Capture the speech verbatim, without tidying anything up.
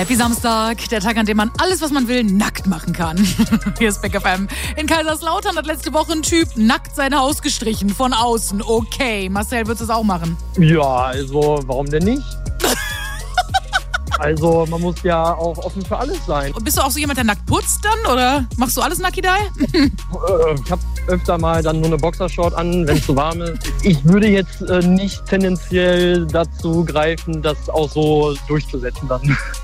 Happy Samstag, der Tag, an dem man alles, was man will, nackt machen kann. Hier ist Beck F M. In Kaiserslautern hat letzte Woche ein Typ nackt sein Haus gestrichen, von außen. Okay, Marcel, würdest du es auch machen? Ja, also warum denn nicht? Also man muss ja auch offen für alles sein. Und bist du auch so jemand, der nackt putzt dann? Oder machst du alles Nakidai? Ich habe öfter mal dann nur eine Boxershort an, wenn es zu warm ist. Ich würde jetzt äh, nicht tendenziell dazu greifen, das auch so durchzusetzen dann.